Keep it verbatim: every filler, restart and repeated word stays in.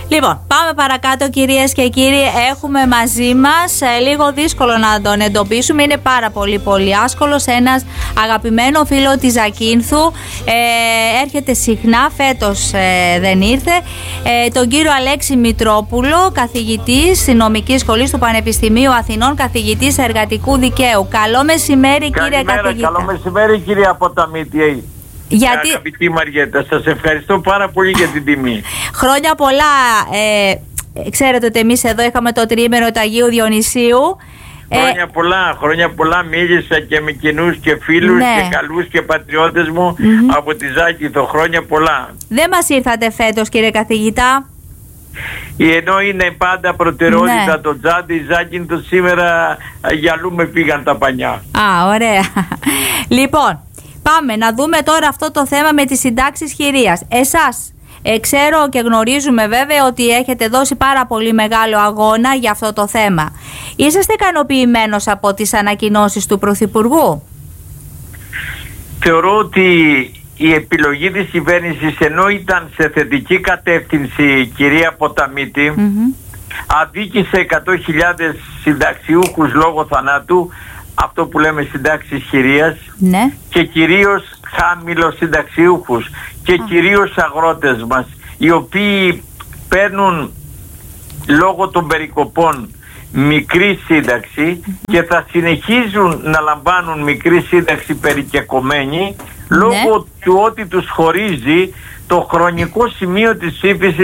Λοιπόν, πάμε παρακάτω κυρίες και κύριοι. Έχουμε μαζί μας, ε, λίγο δύσκολο να τον εντοπίσουμε, είναι πάρα πολύ πολύ άσκολος, ένας αγαπημένο φίλο της Ζακίνθου, ε, έρχεται συχνά, φέτος ε, δεν ήρθε, ε, τον κύριο Αλέξη Μητρόπουλο, καθηγητής στη νομική σχολή του Πανεπιστημίου Αθηνών, καθηγητής εργατικού δικαίου. Καλό μεσημέρι. Καλημέρα, κύριε καθηγητά. Καλό μεσημέρι κύριε Αποταμίτη. Γιατί... Αγαπητή Μαριέτα, σας ευχαριστώ πάρα πολύ για την τιμή. Χρόνια πολλά. Ε, ξέρετε ότι εμείς εδώ είχαμε το τριήμερο του Αγίου Διονυσίου. Χρόνια ε, πολλά, χρόνια πολλά. Μίλησα και με κοινούς και φίλους, ναι, και καλούς και πατριώτες μου, mm-hmm, από τη Ζάκυνθο. Χρόνια πολλά. Δεν μας ήρθατε φέτος, κύριε καθηγητά? Ενώ είναι πάντα προτεραιότητα, ναι, το τζάντι, η Ζάκυνθο σήμερα γυαλούμε πήγαν τα πανιά. Α, ωραία. Λοιπόν, πάμε να δούμε τώρα αυτό το θέμα με τις συντάξεις χειρίας. Εσάς, ε, ξέρω και γνωρίζουμε βέβαια ότι έχετε δώσει πάρα πολύ μεγάλο αγώνα για αυτό το θέμα. Είσαστε ικανοποιημένος από τις ανακοινώσεις του Πρωθυπουργού? Θεωρώ ότι η επιλογή της κυβέρνησης, ενώ ήταν σε θετική κατεύθυνση, κυρία Ποταμίτη, mm-hmm, αδίκησε εκατό χιλιάδες συνταξιούχους λόγω θανάτου, αυτό που λέμε συντάξεις χειρίας, ναι, και κυρίως χαμηλοσυνταξιούχους και ah. κυρίως αγρότες μας, οι οποίοι παίρνουν λόγω των περικοπών μικρή σύνταξη, mm-hmm, και θα συνεχίζουν να λαμβάνουν μικρή σύνταξη περικεκομένη, ναι, λόγω του ότι τους χωρίζει το χρονικό σημείο της ψήφισης